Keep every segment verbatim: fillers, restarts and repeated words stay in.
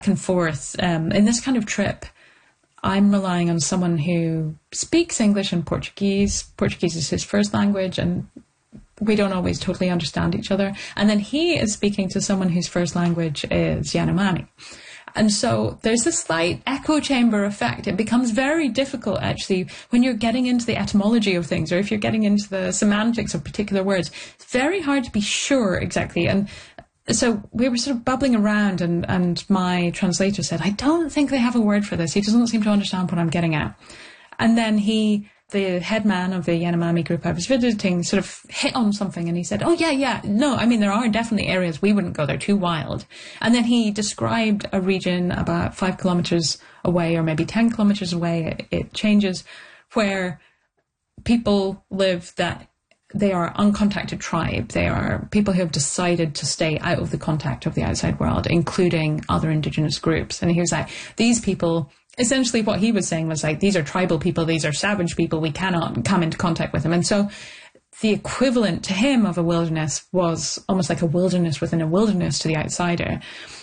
and forth. Um, in this kind of trip, I'm relying on someone who speaks English and Portuguese. Portuguese is his first language, and we don't always totally understand each other. And then he is speaking to someone whose first language is Yanomami. And so there's this slight echo chamber effect. It becomes very difficult, actually, when you're getting into the etymology of things, or if you're getting into the semantics of particular words. It's very hard to be sure exactly. And so we were sort of bubbling around, and, and my translator said, I don't think they have a word for this. He doesn't seem to understand what I'm getting at. And then he, the head man of the Yanomami group I was visiting, sort of hit on something, and he said, oh, yeah, yeah, no, I mean, there are definitely areas we wouldn't go. They're too wild. And then he described a region about five kilometers away, or maybe ten kilometers away, it, it changes, where people live that they are uncontacted tribe. They are people who have decided to stay out of the contact of the outside world, including other indigenous groups. And he was like, these people, essentially what he was saying was like, these are tribal people, these are savage people, we cannot come into contact with them. And so the equivalent to him of a wilderness was almost like a wilderness within a wilderness to the outsider.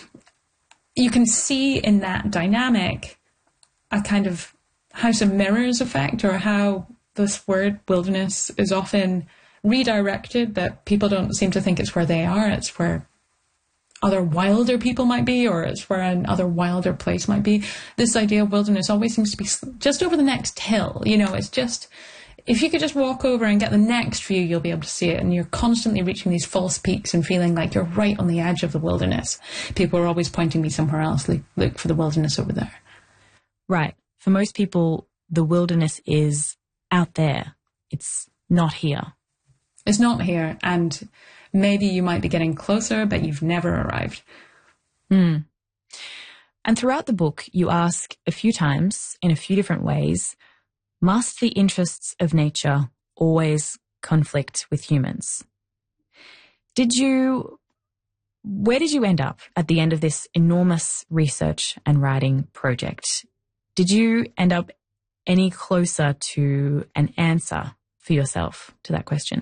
You can see in that dynamic a kind of House of Mirrors effect, or how this word wilderness is often redirected, that people don't seem to think it's where they are, it's where other wilder people might be, or it's where another wilder place might be. This idea of wilderness always seems to be just over the next hill. You know, it's just, if you could just walk over and get the next view, you'll be able to see it. And you're constantly reaching these false peaks and feeling like you're right on the edge of the wilderness. People are always pointing me somewhere else. Look, look for the wilderness over there. Right. For most people, the wilderness is out there. It's not here. It's not here, and maybe you might be getting closer, but you've never arrived. Mm. And throughout the book, you ask a few times, in a few different ways, must the interests of nature always conflict with humans? Did you, where did you end up at the end of this enormous research and writing project? Did you end up any closer to an answer for yourself to that question?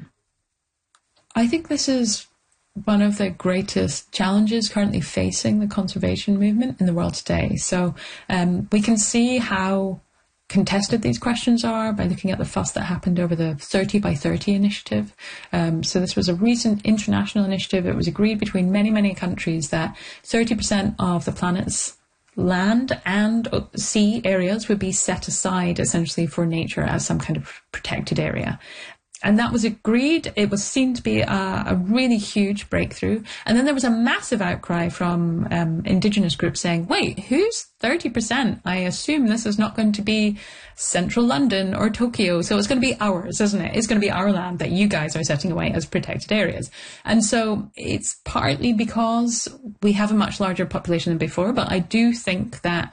I think this is one of the greatest challenges currently facing the conservation movement in the world today. So um, we can see how contested these questions are by looking at the fuss that happened over the thirty by thirty initiative. Um, so this was a recent international initiative. It was agreed between many, many countries that thirty percent of the planet's land and sea areas would be set aside essentially for nature as some kind of protected area. And that was agreed. It was seen to be a, a really huge breakthrough. And then there was a massive outcry from um, indigenous groups saying, wait, who's thirty percent? I assume this is not going to be central London or Tokyo. So it's going to be ours, isn't it? It's going to be our land that you guys are setting away as protected areas. And so it's partly because we have a much larger population than before. But I do think that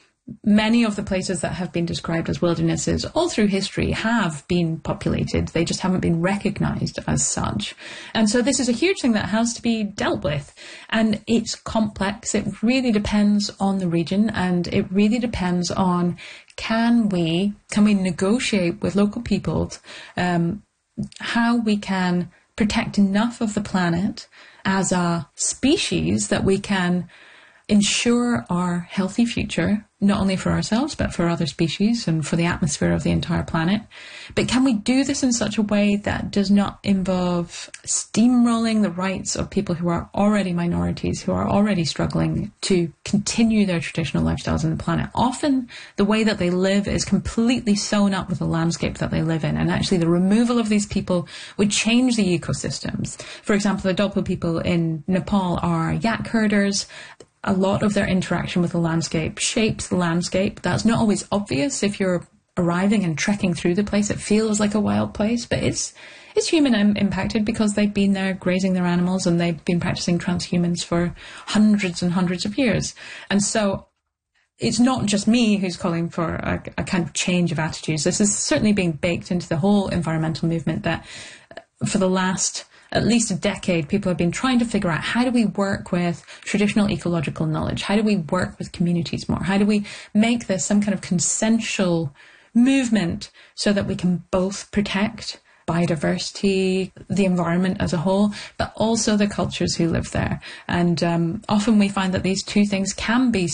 many of the places that have been described as wildernesses all through history have been populated. They just haven't been recognized as such. And so this is a huge thing that has to be dealt with. And it's complex. It really depends on the region, and it really depends on can we, can we negotiate with local peoples um, how we can protect enough of the planet as a species that we can ensure our healthy future, not only for ourselves, but for other species and for the atmosphere of the entire planet. But can we do this in such a way that does not involve steamrolling the rights of people who are already minorities, who are already struggling to continue their traditional lifestyles on the planet? Often the way that they live is completely sewn up with the landscape that they live in. And actually the removal of these people would change the ecosystems. For example, the Dolpo people in Nepal are yak herders. A lot of their interaction with the landscape shapes the landscape. That's not always obvious if you're arriving and trekking through the place. It feels like a wild place, but it's it's human im- impacted because they've been there grazing their animals, and they've been practicing transhumance for hundreds and hundreds of years. And so it's not just me who's calling for a, a kind of change of attitudes. This is certainly being baked into the whole environmental movement that for the last at least a decade, people have been trying to figure out how do we work with traditional ecological knowledge? How do we work with communities more? How do we make this some kind of consensual movement so that we can both protect biodiversity, the environment as a whole, but also the cultures who live there? And um, often we find that these two things can be